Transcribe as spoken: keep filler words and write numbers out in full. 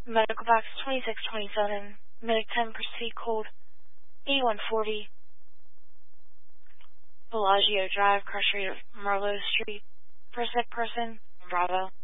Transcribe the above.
Medical box twenty-six twenty-seven. Medic ten, proceed code eighty-one forty. Bellagio Drive, cross street of Marlowe Street. First sick person, Bravo.